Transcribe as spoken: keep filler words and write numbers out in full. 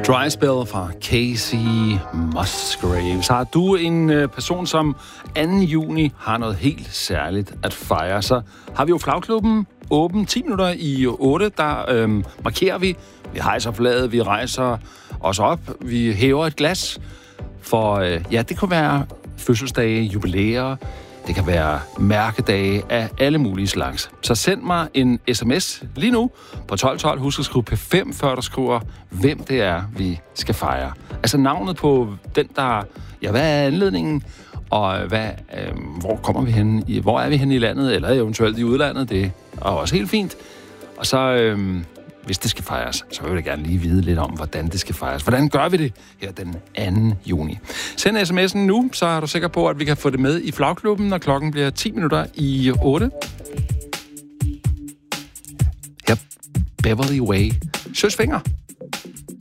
Dry Spell fra Casey Musgraves. Har du en øh, person, som anden juni har noget helt særligt at fejre, så har vi jo Flagklubben åben ti minutter i otte. Der øh, markerer vi. Vi hejser flaget, vi rejser os op, vi hæver et glas. For øh, ja, det kunne være fødselsdage, jubilæer, det kan være mærkedage af alle mulige slags. Så send mig en sms lige nu på tolv tolv. Husk at skrive P fem, før du skriver, hvem det er, vi skal fejre. Altså navnet på den, der... Ja, hvad er anledningen? Og hvad, øh, hvor kommer vi hen? I, hvor er vi hen i landet? Eller eventuelt i udlandet? Det er også helt fint. Og så... Øh, hvis det skal fejres, så vil jeg gerne lige vide lidt om, hvordan det skal fejres. Hvordan gør vi det her den anden juni? Send sms'en nu, så er du sikker på, at vi kan få det med i Flagklubben, når klokken bliver ti minutter i otte. Her Beverly Way. Søsvinger.